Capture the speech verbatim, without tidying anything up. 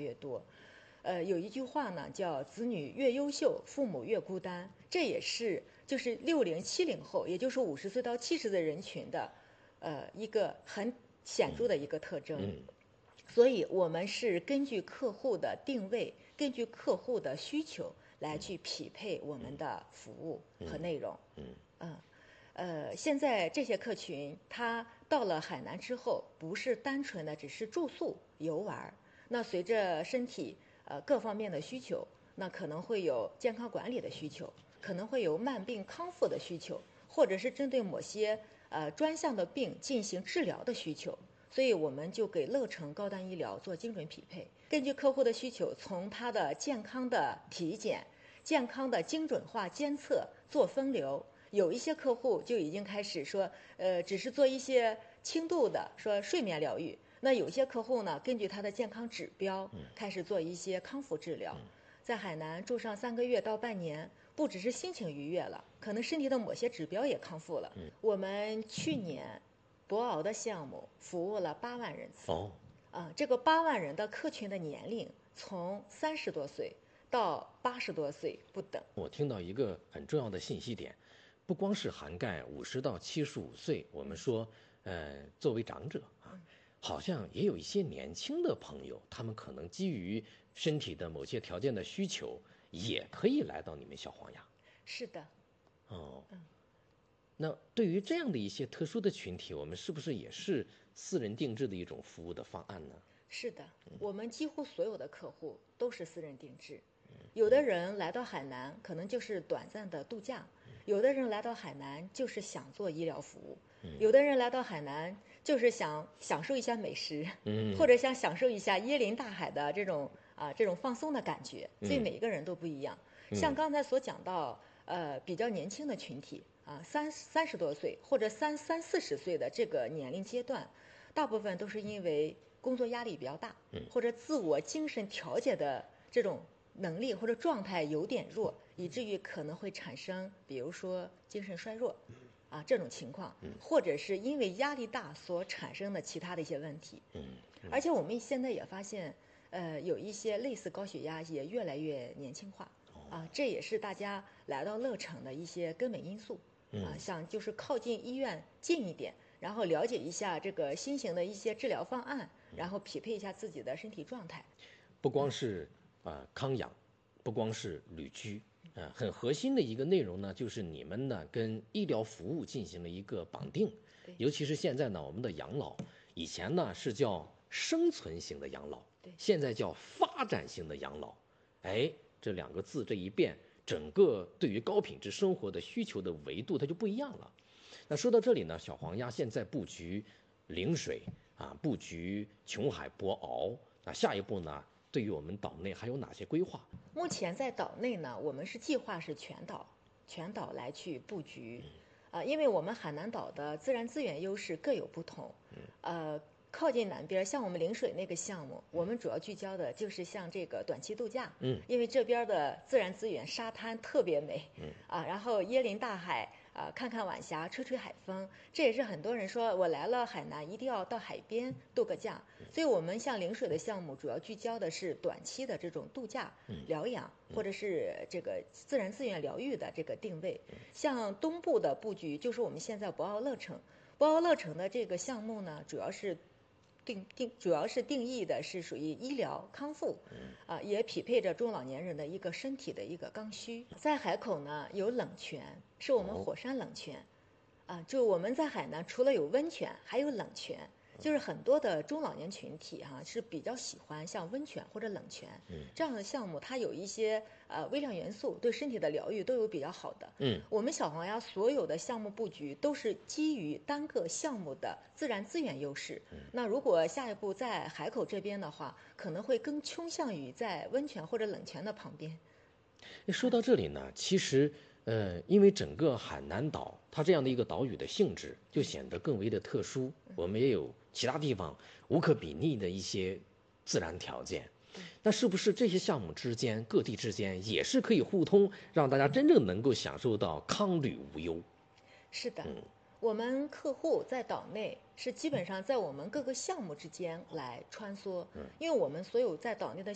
越多。呃，有一句话呢，叫子女越优秀，父母越孤单，这也是就是六零七零后，也就是五十岁到七十的人群的，呃，一个很显著的一个特征。 嗯， 所以我们是根据客户的定位，根据客户的需求来去匹配我们的服务和内容。 嗯嗯，呃，现在这些客群，他到了海南之后，不是单纯的只是住宿游玩，那随着身体呃各方面的需求，那可能会有健康管理的需求，可能会有慢病康复的需求，或者是针对某些呃专项的病进行治疗的需求。所以我们就给乐成高端医疗做精准匹配，根据客户的需求，从他的健康的体检、健康的精准化监测做分流。有一些客户就已经开始说，呃，只是做一些轻度的说睡眠疗愈。那有些客户呢，根据他的健康指标，开始做一些康复治疗。在海南住上三个月到半年，不只是心情愉悦了，可能身体的某些指标也康复了。我们去年博鳌的项目服务了八万人次。 哦， 啊，这个八万人的客群的年龄从三十多岁到八十多岁不等。 我听到一个很重要的信息点，不光是涵盖五十到七十五岁，我们说，呃，作为长者啊，好像也有一些年轻的朋友，他们可能基于身体的某些条件的需求，也可以来到你们小黄鸭。 是的。 哦，那对于这样的一些特殊的群体，我们是不是也是私人定制的一种服务的方案呢？ 是的，我们几乎所有的客户都是私人定制。有的人来到海南可能就是短暂的度假，有的人来到海南就是想做医疗服务，有的人来到海南就是想享受一下美食， 嗯或者想享受一下椰林大海的这种啊这种放松的感觉。所以每一个人都不一样。像刚才所讲到，呃，比较年轻的群体啊，三三十多岁或者三三四十岁的这个年龄阶段，大部分都是因为工作压力比较大，或者自我精神调节的这种能力或者状态有点弱，以至于可能会产生，比如说精神衰弱，啊这种情况，或者是因为压力大所产生的其他的一些问题。而且我们现在也发现，呃，有一些类似高血压也越来越年轻化，啊，这也是大家来到乐成的一些根本因素。啊，想就是靠近医院近一点，然后了解一下这个新型的一些治疗方案，然后匹配一下自己的身体状态。 不光是啊、呃康养，不光是旅居，啊、呃，很核心的一个内容呢，就是你们呢跟医疗服务进行了一个绑定。 对， 尤其是现在呢，我们的养老以前呢是叫生存型的养老， 对， 现在叫发展型的养老。哎，这两个字这一变，整个对于高品质生活的需求的维度它就不一样了。那说到这里呢，小黄鸭现在布局陵水啊，布局琼海博鳌，那下一步呢，对于我们岛内还有哪些规划？ 目前在岛内呢，我们是计划是全岛全岛来去布局，啊、因为我们海南岛的自然资源优势各有不同，呃。靠近南边，像我们陵水那个项目，我们主要聚焦的就是像这个短期度假， 嗯， 因为这边的自然资源，沙滩特别美，嗯啊，然后椰林大海啊，看看晚霞，吹吹海风，这也是很多人说我来了海南一定要到海边度个假。所以我们像陵水的项目，主要聚焦的是短期的这种度假、疗养，或者是这个自然资源疗愈的这个定位。像东部的布局，就是我们现在博鳌乐城，博鳌乐城的这个项目呢，主要是。定定主要是定义的是属于医疗康复，啊，也匹配着中老年人的一个身体的一个刚需。在海口呢有冷泉，是我们火山冷泉，啊，就我们在海南除了有温泉，还有冷泉。就是很多的中老年群体哈、啊、是比较喜欢像温泉或者冷泉这样的项目，它有一些呃微量元素，对身体的疗愈都有比较好的。 嗯， 我们小黄鸭所有的项目布局都是基于单个项目的自然资源优势。那如果下一步在海口这边的话，可能会更倾向于在温泉或者冷泉的旁边。 说到这里呢，其实呃，因为整个海南岛它这样的一个岛屿的性质，就显得更为的特殊。我们也有其他地方无可比拟的一些自然条件。那是不是这些项目之间、各地之间也是可以互通，让大家真正能够享受到康旅无忧？ 是的。我们客户在岛内是基本上在我们各个项目之间来穿梭，因为我们所有在岛内的